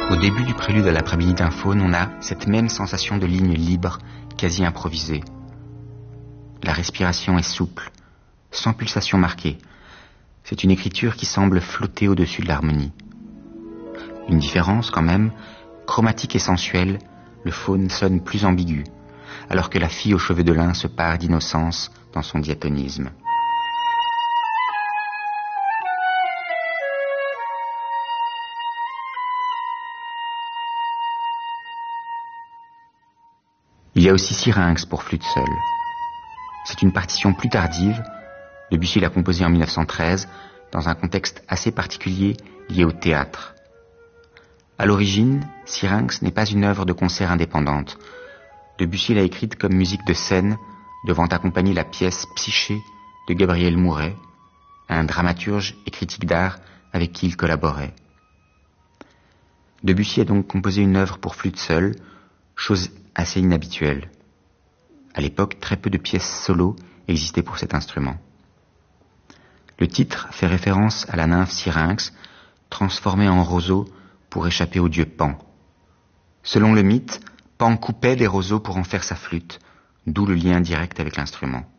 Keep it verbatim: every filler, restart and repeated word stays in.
Au début du prélude à l'après-midi d'un faune, on a cette même sensation de ligne libre, quasi improvisée. La respiration est souple, sans pulsation marquée. C'est une écriture qui semble flotter au-dessus de l'harmonie. Une différence quand même, chromatique et sensuelle, le faune sonne plus ambigu, alors que la fille aux cheveux de lin se pare d'innocence dans son diatonisme. Il y a aussi Syrinx pour flûte seule. C'est une partition plus tardive. Debussy l'a composée en mille neuf cent treize, dans un contexte assez particulier lié au théâtre. À l'origine, Syrinx n'est pas une œuvre de concert indépendante. Debussy l'a écrite comme musique de scène, devant accompagner la pièce Psyché de Gabriel Mouret, un dramaturge et critique d'art avec qui il collaborait. Debussy a donc composé une œuvre pour flûte seule, chose assez inhabituelle. À l'époque, très peu de pièces solo existaient pour cet instrument. Le titre fait référence à la nymphe Syrinx, transformée en roseau pour échapper au dieu Pan. Selon le mythe, Pan coupait des roseaux pour en faire sa flûte, d'où le lien direct avec l'instrument.